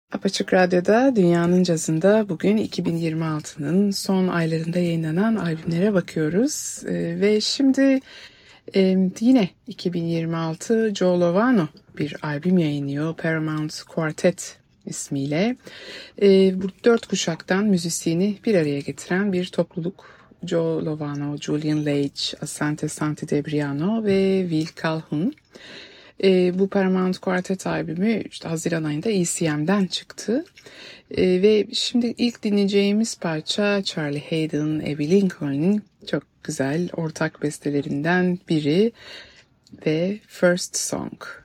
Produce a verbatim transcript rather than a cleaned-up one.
Apaçık Radyo'da Dünyanın Cazı'nda bugün iki bin yirmi altının son aylarında yayınlanan albümlere bakıyoruz. Ee, ve şimdi e, yine iki bin yirmi altı Joe Lovano bir albüm yayınlıyor. Paramount Quartet ismiyle. Ee, bu dört kuşaktan müzisyeni bir araya getiren bir topluluk. Joe Lovano, Julian Lage, Asante Santidebriano ve Will Calhoun. E, bu Paramount Quartet albümü işte Haziran ayında E C M'den çıktı. E, ve şimdi ilk dinleyeceğimiz parça Charlie Haden, Abbey Lincoln'in çok güzel ortak bestelerinden biri ve First Song.